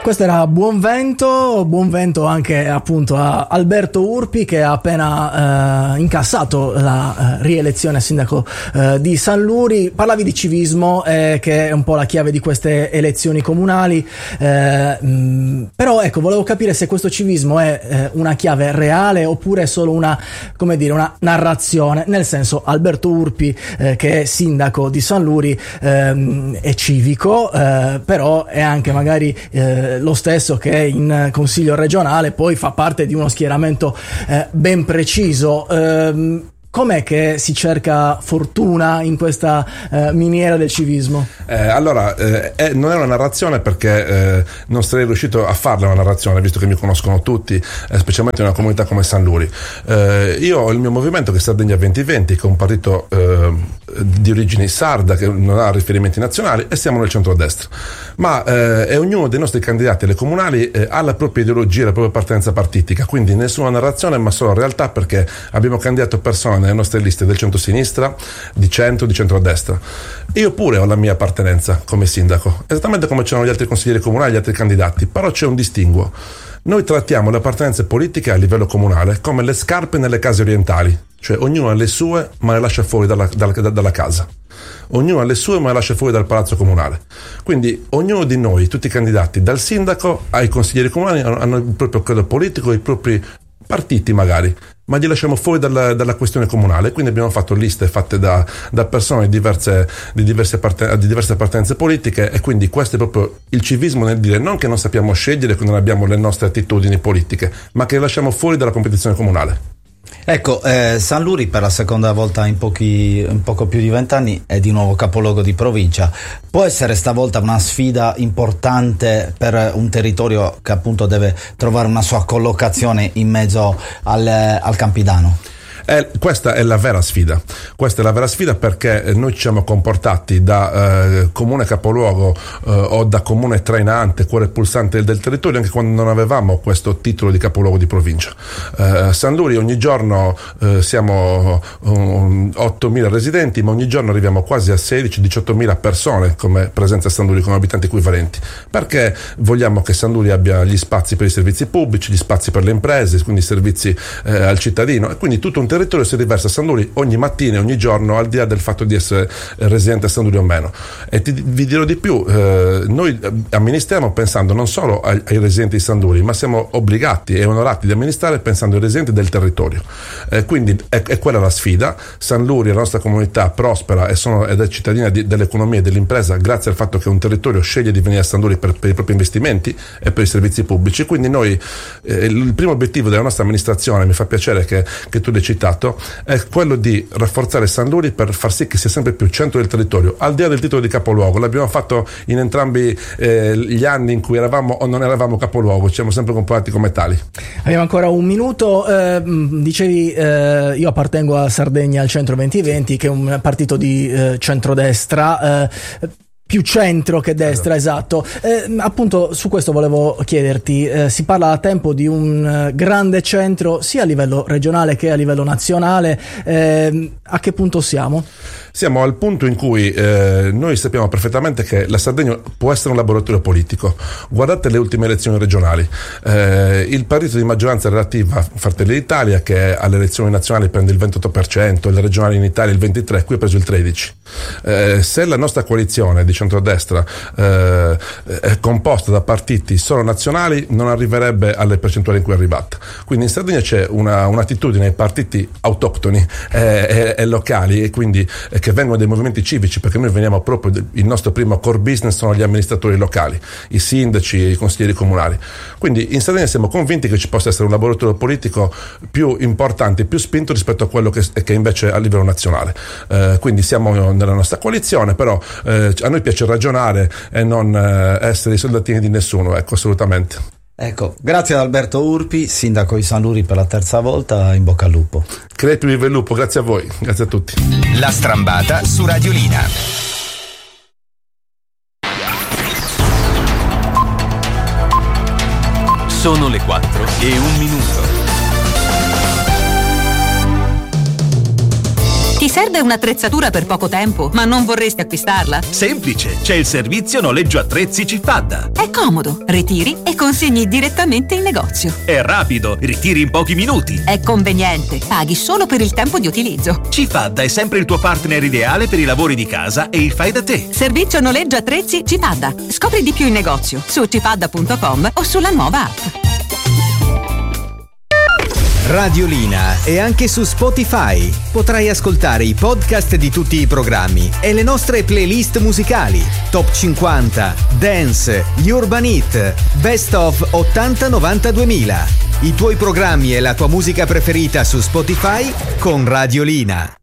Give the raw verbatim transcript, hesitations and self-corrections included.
Questo era Buon Vento, buon vento anche appunto a Alberto Urpi, che ha appena eh, incassato la eh, rielezione a sindaco eh, di San Luri. Parlavi di civismo, eh, che è un po' la chiave di queste elezioni comunali, eh, mh, però ecco, volevo capire se questo civismo è eh, una chiave reale oppure è solo una, come dire, una narrazione, nel senso Alberto Urpi, eh, che è sindaco di San Luri, eh, è civico, eh, però è anche magari eh, lo stesso che in consiglio regionale, poi fa parte di uno schieramento eh, ben preciso. Ehm, Com'è che si cerca fortuna in questa eh, miniera del civismo? Eh, allora, eh, eh, non è una narrazione perché eh, non sarei riuscito a farla una narrazione, visto che mi conoscono tutti, eh, specialmente in una comunità come San Luri. Eh, io ho il mio movimento, che è Sardegna duemilaventi, che è un partito eh, di origini sarda, che non ha riferimenti nazionali, e siamo nel centrodestra. Ma eh, e ognuno dei nostri candidati alle comunali eh, ha la propria ideologia, la propria appartenenza partitica, quindi nessuna narrazione, ma solo realtà, perché abbiamo candidato persone nelle nostre liste del centro-sinistra, di centro, di centrodestra. Io pure ho la mia appartenenza come sindaco, esattamente come c'erano gli altri consiglieri comunali, gli altri candidati, però c'è un distinguo. Noi trattiamo le appartenenze politiche a livello comunale come le scarpe nelle case orientali, cioè ognuno ha le sue ma le lascia fuori dalla, dalla, dalla casa. Ognuno ha le sue ma le lascia fuori dal palazzo comunale. Quindi ognuno di noi, tutti i candidati, dal sindaco ai consiglieri comunali, hanno il proprio credo politico, i propri partiti magari, ma li lasciamo fuori dalla, dalla questione comunale. Quindi abbiamo fatto liste fatte da, da persone di diverse, di, diverse apparten- di diverse appartenenze politiche, e quindi questo è proprio il civismo, nel dire non che non sappiamo scegliere, che non abbiamo le nostre attitudini politiche, ma che le lasciamo fuori dalla competizione comunale. Ecco, eh, San Luri per la seconda volta in pochi, in poco più di vent'anni è di nuovo capoluogo di provincia. Può essere stavolta una sfida importante per un territorio che appunto deve trovare una sua collocazione in mezzo al, al Campidano? Eh, questa è la vera sfida, questa è la vera sfida perché noi ci siamo comportati da eh, comune capoluogo eh, o da comune trainante, cuore pulsante del territorio, anche quando non avevamo questo titolo di capoluogo di provincia. Eh, San Luri ogni giorno eh, siamo um, ottomila residenti, ma ogni giorno arriviamo quasi a sedici diciottomila persone come presenza a San Luri, come abitanti equivalenti, perché vogliamo che San Luri abbia gli spazi per i servizi pubblici, gli spazi per le imprese, quindi servizi eh, al cittadino, e quindi tutto un territorio si riversa a San Luri ogni mattina e ogni giorno, al di là del fatto di essere residente a San Luri o meno. E ti, vi dirò di più, eh, noi amministriamo pensando non solo ai, ai residenti di San Luri, ma siamo obbligati e onorati di amministrare pensando ai residenti del territorio. Eh, quindi è, è quella la sfida. San Luri, la nostra comunità, prospera e sono, ed è cittadina di, dell'economia e dell'impresa grazie al fatto che un territorio sceglie di venire a San Luri per, per i propri investimenti e per i servizi pubblici. Quindi noi, eh, il primo obiettivo della nostra amministrazione, mi fa piacere che, che tu l'hai citato, è quello di rafforzare San Luri per far sì che sia sempre più centro del territorio, al di là del titolo di capoluogo. L'abbiamo fatto in entrambi eh, gli anni in cui eravamo o non eravamo capoluogo, ci siamo sempre comportati come tali. Abbiamo ancora un minuto. Eh, dicevi, eh, io appartengo a Sardegna al Centro duemilaventi, che è un partito di eh, centrodestra, eh, più centro che destra, esatto. Eh, appunto su questo volevo chiederti, eh, si parla da tempo di un eh, grande centro sia a livello regionale che a livello nazionale, eh, a che punto siamo? Siamo al punto in cui eh, noi sappiamo perfettamente che la Sardegna può essere un laboratorio politico. Guardate le ultime elezioni regionali, eh, il partito di maggioranza relativa, Fratelli d'Italia, che alle elezioni nazionali prende il ventotto per cento, le regionali in Italia il ventitré per cento, qui ha preso il tredici per cento. Eh, se la nostra coalizione di centrodestra eh, è composta da partiti solo nazionali, non arriverebbe alle percentuali in cui è arrivata. Quindi in Sardegna c'è una, un'attitudine ai partiti autoctoni eh, e, e locali, e quindi eh, che vengono dai movimenti civici, perché noi veniamo proprio, il nostro primo core business sono gli amministratori locali, i sindaci, i consiglieri comunali. Quindi in Sardegna siamo convinti che ci possa essere un laboratorio politico più importante, più spinto rispetto a quello che, che invece a livello nazionale. Eh, quindi siamo nella nostra coalizione, però eh, a noi piace ragionare e non eh, essere i soldatini di nessuno, ecco, assolutamente. Ecco, grazie ad Alberto Urpi, sindaco di San Luri per la terza volta, in bocca al lupo. Crepi vive il lupo, grazie a voi, grazie a tutti. La Strambata su Radiolina. Sono le quattro e un minuto. Ti serve un'attrezzatura per poco tempo, ma non vorresti acquistarla? Semplice, c'è il servizio noleggio attrezzi Cifadda. È comodo, ritiri e consegni direttamente in negozio. È rapido, ritiri in pochi minuti. È conveniente, paghi solo per il tempo di utilizzo. Cifadda è sempre il tuo partner ideale per i lavori di casa e il fai da te. Servizio noleggio attrezzi Cifadda. Scopri di più in negozio su cifadda punto com o sulla nuova app. Radiolina è anche su Spotify. Potrai ascoltare i podcast di tutti i programmi e le nostre playlist musicali: Top cinquanta, Dance, Urban Hit, Best of ottanta novanta duemila. I tuoi programmi e la tua musica preferita su Spotify con Radiolina.